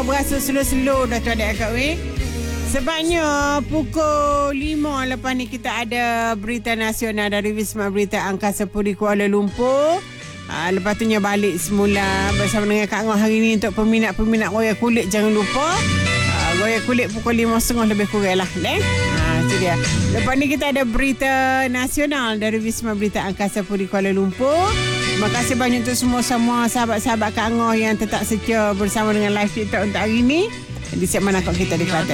Angah berasa slow-slow dah tu adik akak weh. Sebabnya pukul 5 lepas ni kita ada berita nasional dari Wisma Berita Angkasa Puri Kuala Lumpur. Lepas tu balik semula bersama dengan Kak Angah hari ni untuk peminat-peminat royak kulit. Jangan lupa royak kulit pukul 5.30 lebih kurang lah. Itu dia. Lepas ni kita ada berita nasional dari Wisma Berita Angkasa Puri Kuala Lumpur. Terima kasih banyak untuk semua sahabat-sahabat Kak Angah yang tetap setia bersama dengan live TikTok untuk hari ni. Di segmen akak kita di Kelantan.